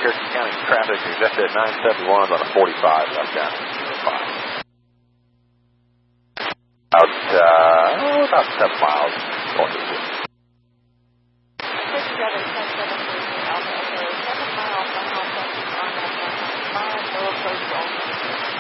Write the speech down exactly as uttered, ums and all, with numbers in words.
Cherokee County traffic is just at nine seventy-one on a forty-five left down. About, uh, about seven miles going to the city. sixty-seven, ten seventy-three, Alpha Echo, seven miles, one mile, on that one, mile, no approach,